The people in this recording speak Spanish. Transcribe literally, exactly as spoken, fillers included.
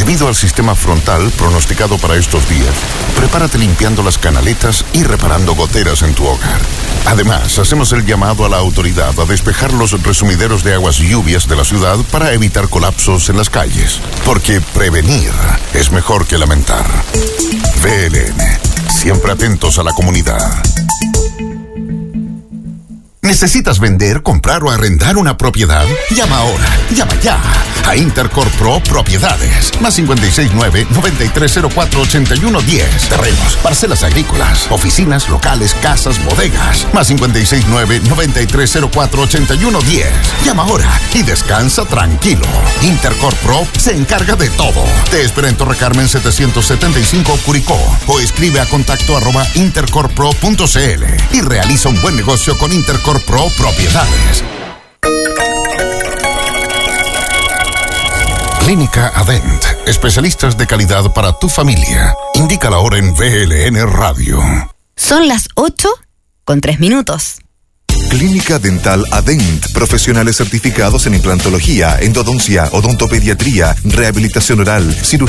Debido al sistema frontal pronosticado para estos días, prepárate limpiando las canaletas y reparando goteras en tu hogar. Además, hacemos el llamado a la autoridad a despejar los resumideros de aguas lluvias de la ciudad para evitar colapsos en las calles. Porque prevenir es mejor que lamentar. V L N, siempre atentos a la comunidad. ¿Necesitas vender, comprar o arrendar una propiedad? Llama ahora, llama ya a Intercorp Pro Propiedades. Más cincuenta y seis nueve, noventa y tres cero cuatro, ochenta y uno diez. Terrenos, parcelas agrícolas, oficinas, locales, casas, bodegas. Más cincuenta y seis nueve, noventa y tres cero cuatro, ochenta y uno diez. Llama ahora y descansa tranquilo. Intercorp Pro se encarga de todo. Te espera en Torre Carmen setecientos setenta y cinco Curicó o escribe a contacto arroba intercorpro punto cl y realiza un buen negocio con Intercorp Pro Propiedades. Clínica Adent, especialistas de calidad para tu familia. Indica la hora en V L N Radio. Son las ocho con tres minutos. Clínica Dental Adent, profesionales certificados en implantología, endodoncia, odontopediatría, rehabilitación oral, cirugía